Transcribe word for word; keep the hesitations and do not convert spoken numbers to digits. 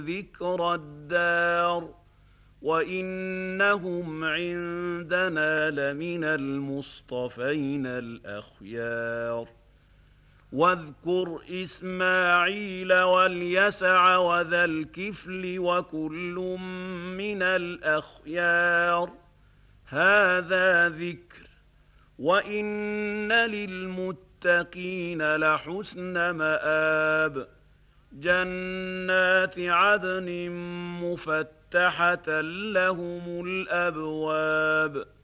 ذكر الدار وإنهم عندنا لمن المصطفين الأخيار واذكر إسماعيل واليسع وذا الكفل وكل من الأخيار هذا ذكر وإن للمتقين لحسن مآب جنات عدن مفتحة لهم الأبواب